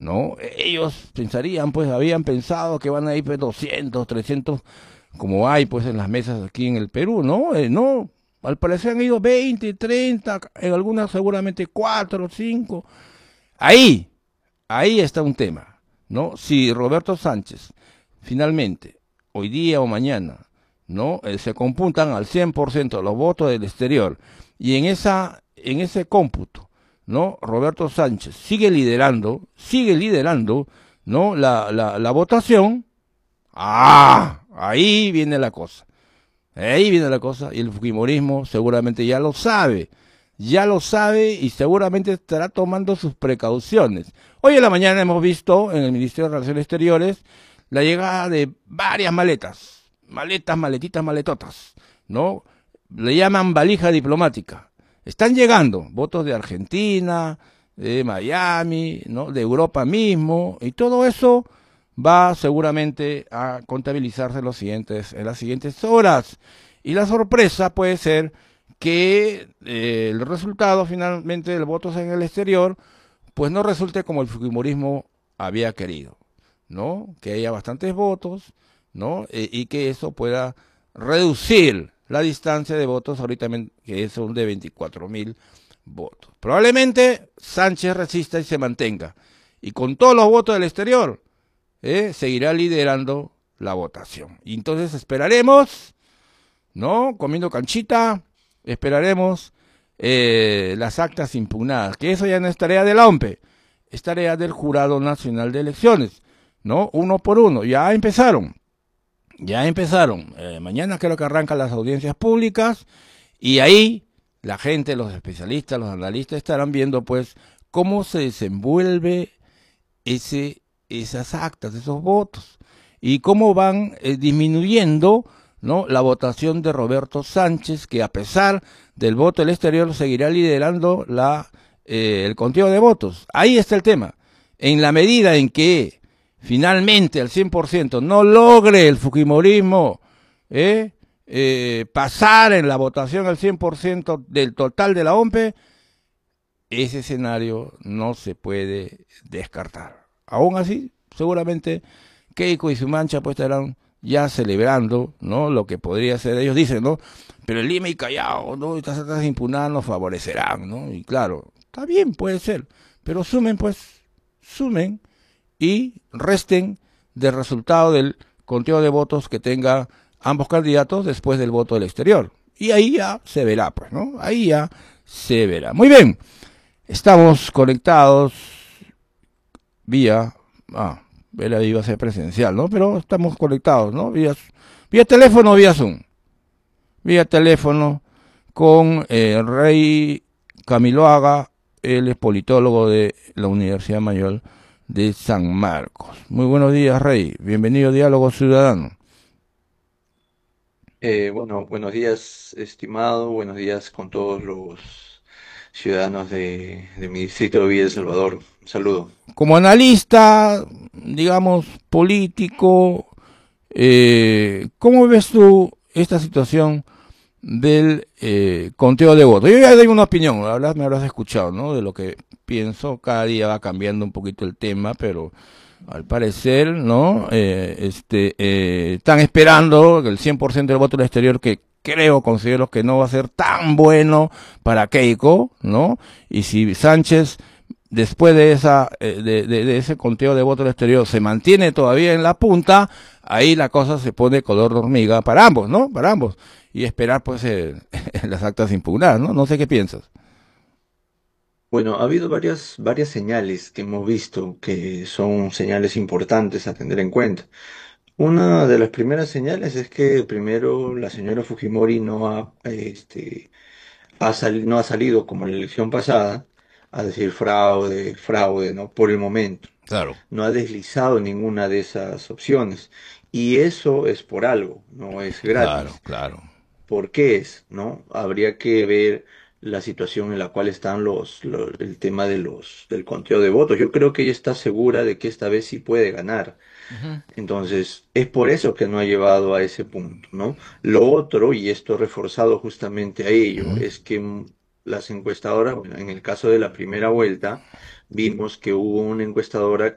¿no? Ellos pensarían, pues, habían pensado que van a ir pues 200, 300, como hay pues en las mesas aquí en el Perú, ¿no? No, al parecer han ido 20, 30, en algunas seguramente 4, 5. Ahí, ahí está un tema, ¿no? Si Roberto Sánchez finalmente, hoy día o mañana, ¿no? Se computan al 100% los votos del exterior y en ese cómputo, ¿no? Roberto Sánchez sigue liderando, ¿no? La votación. Ah, ahí viene la cosa. Ahí viene la cosa y el fujimorismo seguramente ya lo sabe y seguramente estará tomando sus precauciones. Hoy en la mañana hemos visto en el Ministerio de Relaciones Exteriores la llegada de varias maletitas, maletotas, ¿no? Le llaman valija diplomática. Están llegando votos de Argentina, de Miami, ¿no? De Europa mismo, y todo eso va seguramente a contabilizarse en las siguientes horas. Y la sorpresa puede ser que el resultado finalmente del voto en el exterior, pues no resulte como el fujimorismo había querido, ¿no? Que haya bastantes votos, ¿no? Y que eso pueda reducir la distancia de votos ahorita que son de 24.000 votos. Probablemente Sánchez resista y se mantenga. Y con todos los votos del exterior, seguirá liderando la votación. Y entonces esperaremos, ¿no? Comiendo canchita, esperaremos las actas impugnadas, que eso ya no es tarea de la OMPE, es tarea del Jurado Nacional de Elecciones, ¿no? Uno por uno, ya empezaron. Mañana creo que arrancan las audiencias públicas y ahí la gente, los especialistas, los analistas estarán viendo pues cómo se desenvuelve esas actas, esos votos, y cómo van disminuyendo, ¿no? La votación de Roberto Sánchez, que a pesar del voto del exterior seguirá liderando el conteo de votos. Ahí está el tema. En la medida en que finalmente al 100% no logre el fujimorismo pasar en la votación al 100% del total de la OMPE, ese escenario no se puede descartar. Aún así, seguramente Keiko y su mancha pues estarán ya celebrando, ¿no? Lo que podría ser, ellos dicen, ¿no? Pero el Lima y Callao, ¿no? Estas actas impugnadas nos favorecerán, ¿no? Y claro, está bien, puede ser, pero sumen y resten del resultado del conteo de votos que tenga ambos candidatos después del voto del exterior. Y ahí ya se verá, pues, ¿no? Ahí ya se verá. Muy bien. Estamos conectados vía, era iba a ser presencial, ¿no? Pero estamos conectados, ¿no? Vía teléfono o vía Zoom. Vía teléfono con Rey Camiloaga, él es politólogo de la Universidad Mayor de San Marcos. Muy buenos días, Rey. Bienvenido a Diálogo Ciudadano. Bueno, buenos días, estimado. Buenos días con todos los ciudadanos de mi distrito de Villa El Salvador. Un saludo. Como analista, digamos, político, ¿cómo ves tú esta situación del conteo de votos? Yo ya doy una opinión, me habrás escuchado, ¿no? De lo que pienso, cada día va cambiando un poquito el tema, pero al parecer, ¿no? Están esperando el 100% del voto del exterior, que considero que no va a ser tan bueno para Keiko, ¿no? Y si Sánchez después de de ese conteo de votos del exterior se mantiene todavía en la punta, ahí la cosa se pone color de hormiga para ambos, ¿no? Para ambos. Y esperar pues las actas impugnadas, ¿no? No sé qué piensas. Bueno, ha habido varias señales que hemos visto que son señales importantes a tener en cuenta. Una de las primeras señales es que primero la señora Fujimori no ha salido como en la elección pasada a decir fraude, fraude, ¿no? Por el momento. Claro, No ha deslizado ninguna de esas opciones. Y eso es por algo, no es claro, gratis. claro. ¿Por qué es? ¿No? Habría que ver la situación en la cual están el tema del conteo de votos. Yo creo que ella está segura de que esta vez sí puede ganar. Ujú. Entonces, es por eso que no ha llevado a ese punto, ¿no? Lo otro, y esto reforzado justamente a ello, Ujú. es que las encuestadoras, bueno, en el caso de la primera vuelta, vimos que hubo una encuestadora